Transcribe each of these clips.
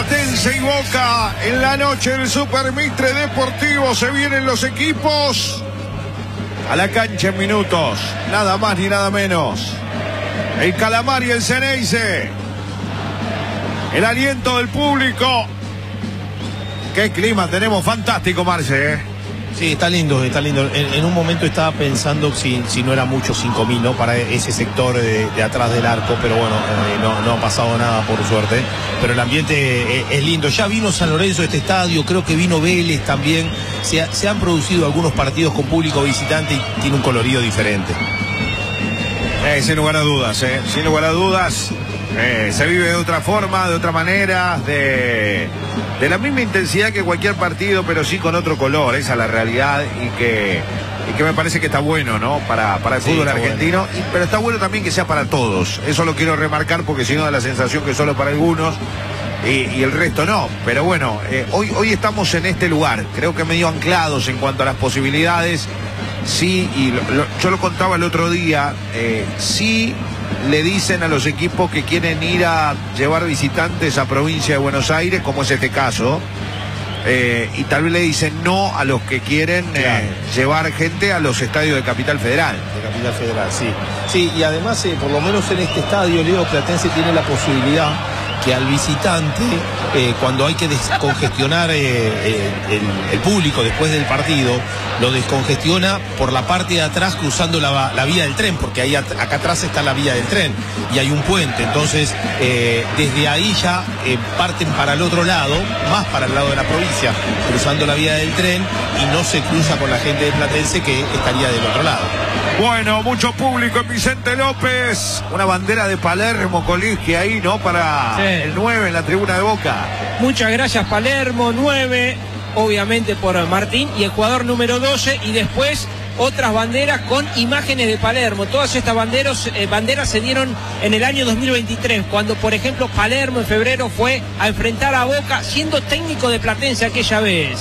Platense y Boca en la noche del Super Mitre Deportivo. Se vienen los equipos a la cancha en minutos, nada más ni nada menos. El Calamar y el Ceneice. El aliento del público. Qué clima tenemos, fantástico, Marce, ¿eh? Sí, está lindo, está lindo. En un momento estaba pensando si no era mucho 5.000, ¿no? Para ese sector de atrás del arco, pero bueno, no ha pasado nada por suerte. Pero el ambiente es lindo. Ya vino San Lorenzo a este estadio, creo que vino Vélez también. Se han producido algunos partidos con público visitante y tiene un colorido diferente. Sin lugar a dudas, sin lugar a dudas. Se vive de otra forma, de otra manera, de la misma intensidad que cualquier partido, pero sí con otro color. Esa es la realidad y que me parece que está bueno, ¿no? Para el fútbol argentino, bueno. Pero está bueno también que sea para todos. Eso lo quiero remarcar porque si no da la sensación que solo para algunos y el resto no. Pero bueno, hoy estamos en este lugar, creo que medio anclados en cuanto a las posibilidades. Sí, y yo lo contaba el otro día, sí le dicen a los equipos que quieren ir a llevar visitantes a provincia de Buenos Aires, como es este caso, y tal vez le dicen no a los que quieren llevar gente a los estadios de Capital Federal. De Capital Federal, sí. Sí, y además, por lo menos en este estadio, Leo, Platense tiene la posibilidad que al visitante, cuando hay que descongestionar el público después del partido, lo descongestiona por la parte de atrás cruzando la vía del tren, porque ahí acá atrás está la vía del tren y hay un puente. Entonces, desde ahí ya parten para el otro lado, más para el lado de la provincia, cruzando la vía del tren, y no se cruza con la gente de Platense, que estaría del otro lado. Bueno, mucho público en Vicente López. Una bandera de Palermo, Colisque ahí, ¿no? Para el 9 en la tribuna de Boca. Muchas gracias, Palermo, 9, obviamente por Martín, y el jugador número 12, y después otras banderas con imágenes de Palermo. Todas estas banderas se dieron en el año 2023, cuando, por ejemplo, Palermo en febrero fue a enfrentar a Boca, siendo técnico de Platense aquella vez.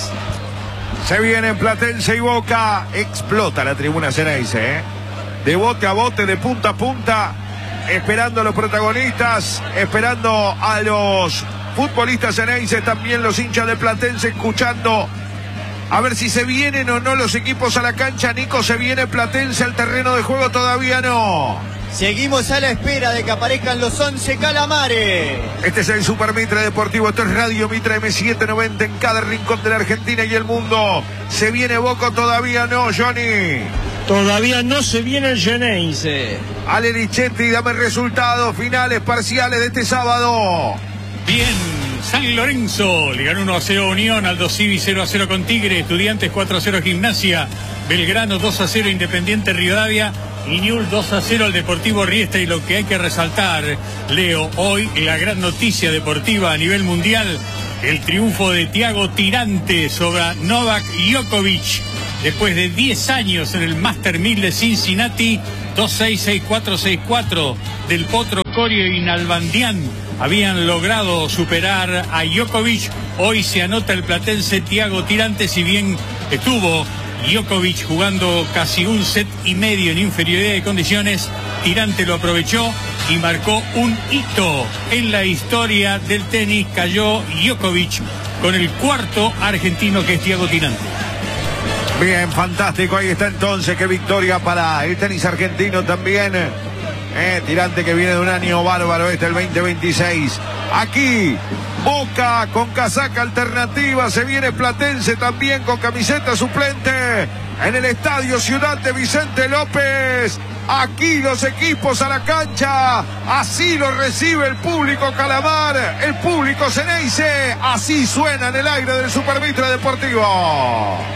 Se viene Platense y Boca. Explota la tribuna Ceneice, de bote a bote, de punta a punta, esperando a los protagonistas, esperando a los futbolistas Ceneice, también los hinchas de Platense, escuchando a ver si se vienen o no los equipos a la cancha. Nico, ¿se viene Platense al terreno de juego? Todavía no. Seguimos a la espera de que aparezcan los 11 calamares. Este es el Super Mitre Deportivo, esto es Radio Mitre M790 en cada rincón de la Argentina y el mundo. ¿Se viene Boca? Todavía no, Johnny. Todavía no se viene el Ceneice. Ale Lichetti, dame resultados finales, parciales de este sábado. Bien, San Lorenzo le ganó 1-0 Unión, Aldo Civi 0-0 con Tigre, Estudiantes 4-0 Gimnasia, Belgrano 2-0 Independiente Rivadavia y Newell's 2-0 al Deportivo Riestra. Y lo que hay que resaltar, Leo, hoy la gran noticia deportiva a nivel mundial, el triunfo de Thiago Tirante sobre Novak Djokovic después de 10 años en el Master 1000 de Cincinnati. 2-6, 6-4, 6-4 del Potro, Corio y Nalbandián habían logrado superar a Djokovic. Hoy se anota el platense Thiago Tirante, si bien estuvo Djokovic jugando casi un set y medio en inferioridad de condiciones, Tirante lo aprovechó y marcó un hito en la historia del tenis. Cayó Djokovic con el cuarto argentino, que es Thiago Tirante. Bien, fantástico, ahí está entonces, qué victoria para el tenis argentino también. Tirante, que viene de un año bárbaro, el 2026. Aquí, Boca con casaca alternativa, se viene Platense también con camiseta suplente en el Estadio Ciudad de Vicente López. Aquí los equipos a la cancha, así lo recibe el público Calamar, el público Ceneice, así suena en el aire del Super Mitre Deportivo.